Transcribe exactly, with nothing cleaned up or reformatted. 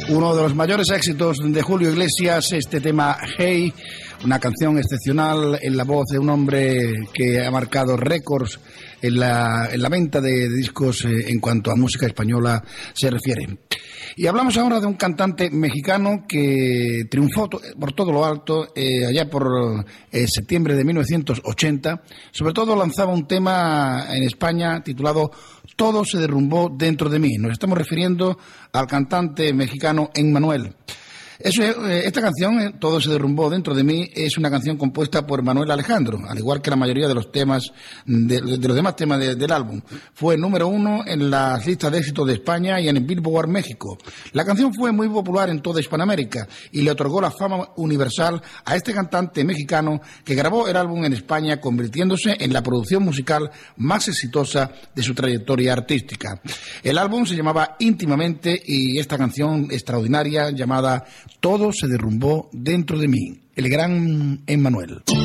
Uno de los mayores éxitos de Julio Iglesias, este tema Hey, una canción excepcional en la voz de un hombre que ha marcado récords en la, en la venta de discos eh, en cuanto a música española se refiere. Y hablamos ahora de un cantante mexicano que triunfó por todo lo alto eh, allá por eh, septiembre de mil novecientos ochenta. Sobre todo lanzaba un tema en España titulado Todo se derrumbó dentro de mí. Nos estamos refiriendo al cantante mexicano Emmanuel. Eso, esta canción, Todo se derrumbó dentro de mí, es una canción compuesta por Manuel Alejandro, al igual que la mayoría de los temas, de, de los demás temas de, del álbum. Fue número uno en las listas de éxitos de España y en el Billboard México. La canción fue muy popular en toda Hispanoamérica y le otorgó la fama universal a este cantante mexicano que grabó el álbum en España, convirtiéndose en la producción musical más exitosa de su trayectoria artística. El álbum se llamaba Íntimamente y esta canción extraordinaria llamada Todo se derrumbó dentro de mí, el gran Emmanuel.